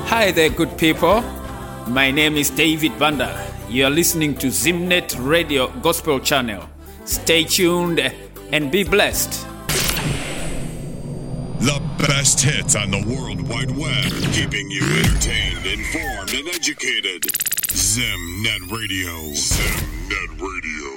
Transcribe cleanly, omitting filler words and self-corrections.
Hi there, good people. My name is David Banda. You are listening to Zimnet Radio Gospel Channel. Stay tuned and be blessed. The best hits on the World Wide Web, keeping you entertained, informed, and educated. Zimnet Radio. Zimnet Radio.